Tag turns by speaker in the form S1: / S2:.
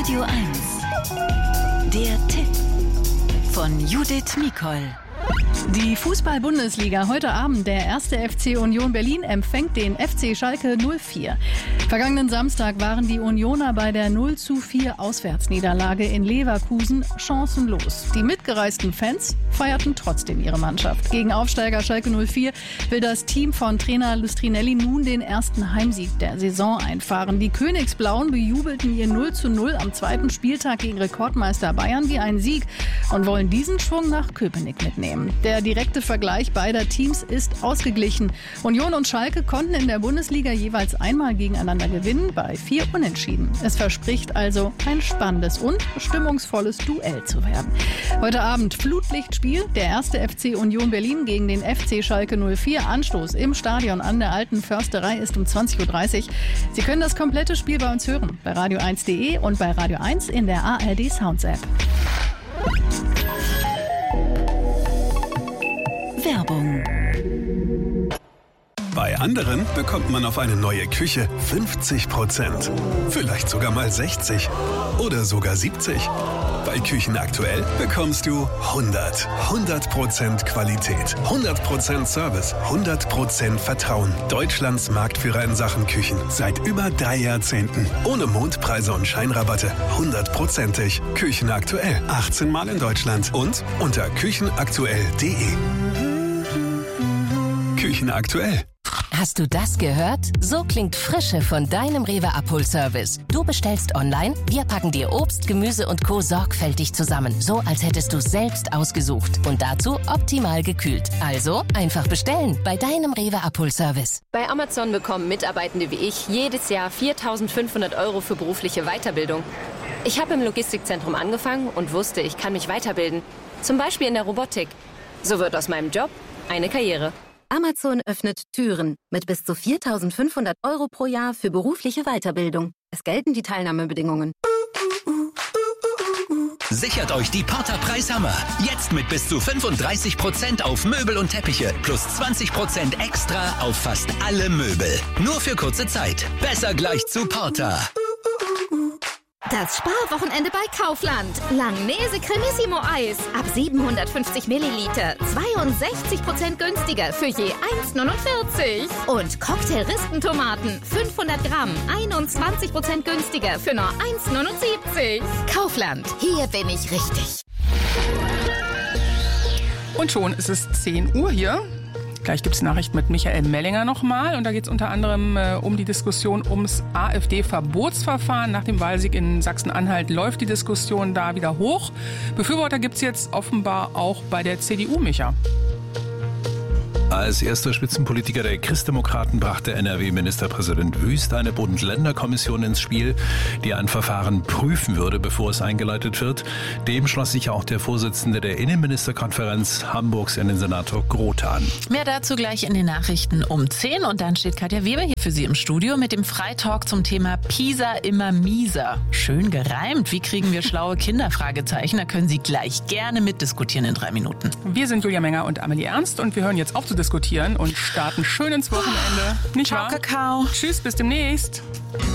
S1: Radio 1. Der Tipp von Judith Mikol.
S2: Die Fußball-Bundesliga. Heute Abend der 1. FC Union Berlin empfängt den FC Schalke 04. Vergangenen Samstag waren die Unioner bei der 0:4 Auswärtsniederlage in Leverkusen chancenlos. Die mitgereisten Fans feierten trotzdem ihre Mannschaft. Gegen Aufsteiger Schalke 04 will das Team von Trainer Lustrinelli nun den ersten Heimsieg der Saison einfahren. Die Königsblauen bejubelten ihr 0:0 am zweiten Spieltag gegen Rekordmeister Bayern wie einen Sieg und wollen diesen Schwung nach Köpenick mitnehmen. Der direkte Vergleich beider Teams ist ausgeglichen. Union und Schalke konnten in der Bundesliga jeweils einmal gegeneinander gewinnen, bei 4 Unentschieden. Es verspricht also ein spannendes und stimmungsvolles Duell zu werden. Heute Abend Flutlichtspiel, der 1. FC Union Berlin gegen den FC Schalke 04. Anstoß im Stadion an der Alten Försterei ist um 20:30 Uhr. Sie können das komplette Spiel bei uns hören, bei radio1.de und bei Radio 1 in der ARD Sounds App.
S1: Werbung.
S3: Bei anderen bekommt man auf eine neue Küche 50%. Vielleicht sogar mal 60% oder sogar 70%. Bei Küchen aktuell bekommst du 100% Qualität, 100% Service, 100% Vertrauen. Deutschlands Marktführer in Sachen Küchen seit über 3 Jahrzehnten. Ohne Mondpreise und Scheinrabatte. 100%ig. Küchen aktuell. 18 Mal in Deutschland und unter küchenaktuell.de. Küchen aktuell.
S4: Hast du das gehört? So klingt Frische von deinem Rewe Abholservice. Du bestellst online, wir packen dir Obst, Gemüse und Co. sorgfältig zusammen. So, als hättest du es selbst ausgesucht. Und dazu optimal gekühlt. Also einfach bestellen bei deinem Rewe Abholservice.
S5: Bei Amazon bekommen Mitarbeitende wie ich jedes Jahr 4.500 € für berufliche Weiterbildung. Ich habe im Logistikzentrum angefangen und wusste, ich kann mich weiterbilden. Zum Beispiel in der Robotik. So wird aus meinem Job eine Karriere.
S6: Amazon öffnet Türen mit bis zu 4.500 € pro Jahr für berufliche Weiterbildung. Es gelten die Teilnahmebedingungen.
S7: Sichert euch die Porter Preishammer. Jetzt mit bis zu 35% auf Möbel und Teppiche plus 20% extra auf fast alle Möbel. Nur für kurze Zeit. Besser gleich zu Porter.
S8: Das Sparwochenende bei Kaufland. Langnese Cremissimo Eis. Ab 750 Milliliter. 62% günstiger für je 1,49. Und Cocktail-Ristentomaten. 500 Gramm. 21% günstiger für nur 1,79. Kaufland. Hier bin ich richtig.
S9: Und schon ist es 10 Uhr hier. Gleich gibt es Nachrichten mit Michael Mellinger nochmal. Und da geht es unter anderem um die Diskussion ums AfD-Verbotsverfahren. Nach dem Wahlsieg in Sachsen-Anhalt läuft die Diskussion da wieder hoch. Befürworter gibt es jetzt offenbar auch bei der CDU, Micha.
S10: Als erster Spitzenpolitiker der Christdemokraten brachte NRW-Ministerpräsident Wüst eine Bund-Länder-Kommission ins Spiel, die ein Verfahren prüfen würde, bevor es eingeleitet wird. Dem schloss sich auch der Vorsitzende der Innenministerkonferenz Hamburgs in den Senator Grote an.
S11: Mehr dazu gleich in den Nachrichten um 10. Und dann steht Katja Weber hier für Sie im Studio mit dem Freitalk zum Thema Pisa immer mieser. Schön gereimt. Wie kriegen wir schlaue Kinder? Fragezeichen. Da können Sie gleich gerne mitdiskutieren in 3 Minuten.
S9: Wir sind Julia Menger und Amelie Ernst und wir hören jetzt auf zu diskutieren und starten schön ins Wochenende. Nicht wahr?
S11: Ciao, Kakao.
S9: Tschüss, bis demnächst.